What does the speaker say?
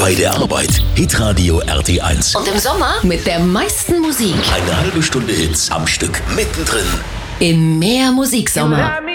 Bei der Arbeit, Hitradio RT1. Und im Sommer mit der meisten Musik. Eine halbe Stunde Hits am Stück, mittendrin. In Mehr Musiksommer.